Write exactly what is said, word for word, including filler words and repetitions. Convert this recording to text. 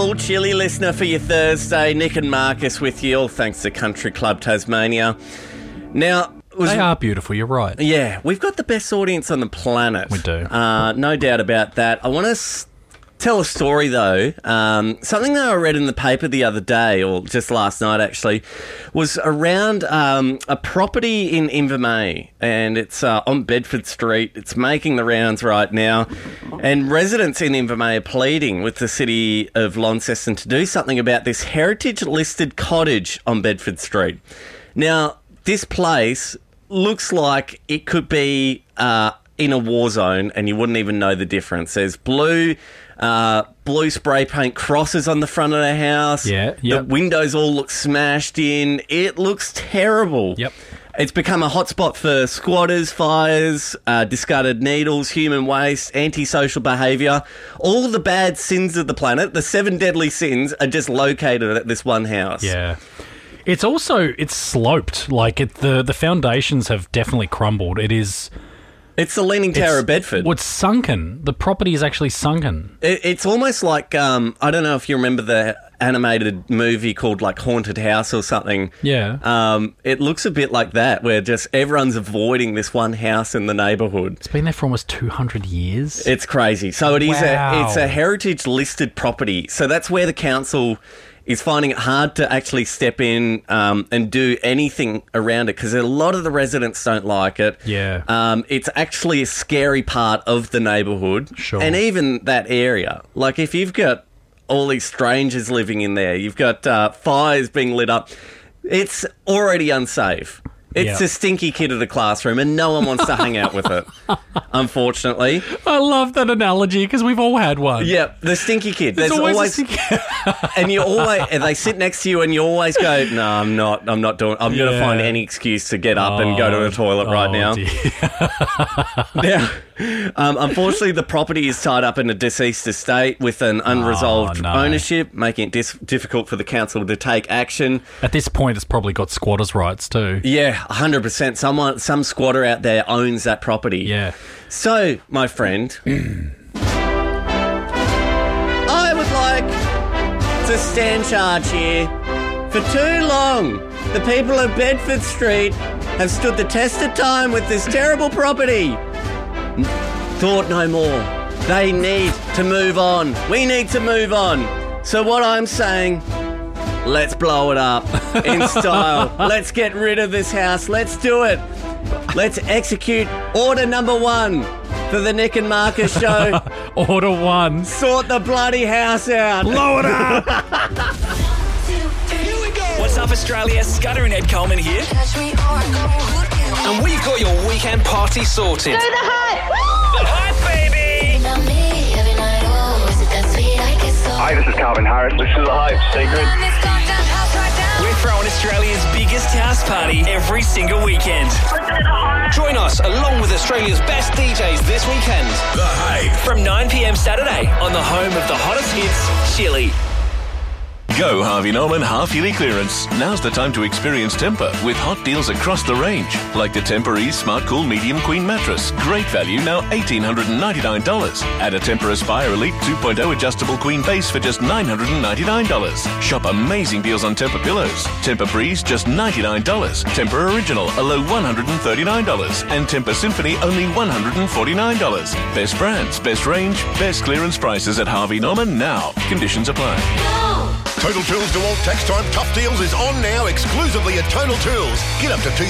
All Chili listener for your Thursday. Nick and Marcus with you, all thanks to Country Club Tasmania. Now, was, they are beautiful, you're right. Yeah, we've got the best audience on the planet. We do. Uh, no doubt about that. I want to s- tell a story, though. Um, something that I read in the paper the other day, or just last night, actually, was around um, a property in Invermay, and it's uh, on Bedford Street. It's making the rounds right now, and residents in Invermay are pleading with the City of Launceston to do something about this heritage-listed cottage on Bedford Street. Now, this place looks like it could be uh, in a war zone and you wouldn't even know the difference. There's blue uh, blue spray paint crosses on the front of the house. Yeah, yep. The windows all look smashed in. It looks terrible. Yep. It's become a hotspot for squatters, fires, uh, discarded needles, human waste, antisocial behaviour. All the bad sins of the planet, the seven deadly sins, are just located at this one house. Yeah. It's also, it's sloped. Like, it, the, the foundations have definitely crumbled. It is... It's the Leaning Tower of Bedford. Well, it's sunken. The property is actually sunken. It, it's almost like, um, I don't know if you remember the animated movie called, like, Haunted House or something. Yeah. Um, it looks a bit like that, where just everyone's avoiding this one house in the neighbourhood. It's been there for almost two hundred years. It's crazy. So it is Wow. a, it's a heritage-listed property. So that's where the council is finding it hard to actually step in um, and do anything around it because a lot of the residents don't like it. Yeah. Um, it's actually a scary part of the neighbourhood. Sure. And even that area. Like, if you've got all these strangers living in there, you've got uh, fires being lit up, it's already unsafe. It's Yep. a stinky kid at a classroom and no one wants to hang out with it, unfortunately. I love that analogy because we've all had one. Yeah, the stinky kid. There's There's always, always, a stinky- and you always, and they sit next to you, and you always go, "No, I'm not. I'm not doing. I'm going to Yeah. find any excuse to get up and go to the toilet right Oh, now." dear. Now, um, unfortunately, the property is tied up in a deceased estate with an unresolved Oh, no. ownership, making it dis- difficult for the council to take action. At this point, it's probably got squatters' rights too. Yeah, one hundred percent. Someone, some squatter out there owns that property. Yeah. So, my friend, I would like to stand charge here. For too long, the people of Bedford Street have stood the test of time with this terrible property. Thought no more. They need to move on. We need to move on. So what I'm saying, let's blow it up in style. Let's get rid of this house. Let's do it. Let's execute order number one for the Nick and Marcus show. Order one. Sort the bloody house out. Blow it up. What's up, Australia? Scudder and Ed Coleman here. And we've got your weekend party sorted. Do the hype! The hype, baby! Hi, this is Calvin Harris. This is The Hype Secret. We're throwing Australia's biggest house party every single weekend. Join us along with Australia's best D Js this weekend. The Hype. From nine p.m. Saturday on the home of the hottest hits, Chili. Go Harvey Norman half-yearly clearance. Now's the time to experience Tempur with hot deals across the range. Like the Tempur Ease Smart Cool Medium Queen Mattress. Great value, now one thousand eight hundred ninety-nine dollars. Add a Tempur Aspire Elite two point oh adjustable queen base for just nine hundred ninety-nine dollars. Shop amazing deals on Tempur pillows. Tempur Breeze, just ninety-nine dollars. Tempur Original, a low one hundred thirty-nine dollars. And Tempur Symphony, only one hundred forty-nine dollars. Best brands, best range, best clearance prices at Harvey Norman now. Conditions apply. Total Tools DeWalt Tax Time Tough Deals is on now exclusively at Total Tools. Get up to two